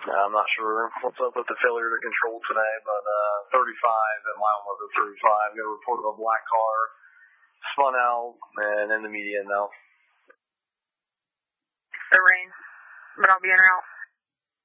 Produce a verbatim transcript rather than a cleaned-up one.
I'm not sure what's up with the failure to control today, but uh, thirty-five at mile number thirty-five. Got a report of a black car spun out and in the median now. The rain, but I'll be en route.